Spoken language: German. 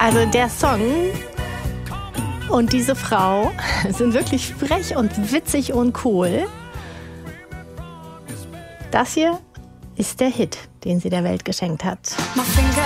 Also der Song und diese Frau sind wirklich frech und witzig und cool. Das hier ist der Hit, den sie der Welt geschenkt hat.